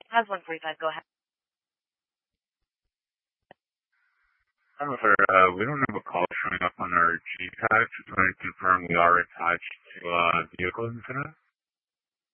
Has 145, go ahead. Hello, sir. We don't have a call showing up on our G-Patch. Just wanted to confirm we are attached to a vehicle incident.